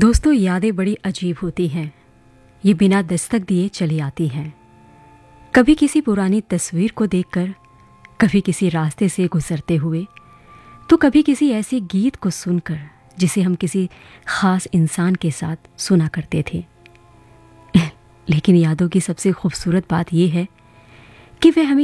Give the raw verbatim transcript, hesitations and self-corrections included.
दोस्तों, यादें बड़ी अजीब होती हैं। ये बिना दस्तक दिए चली आती हैं। कभी किसी पुरानी तस्वीर को देखकर, कभी किसी रास्ते से गुजरते हुए, तो कभी किसी ऐसे गीत को सुनकर जिसे हम किसी ख़ास इंसान के साथ सुना करते थे। लेकिन यादों की सबसे खूबसूरत बात यह है कि वे हमें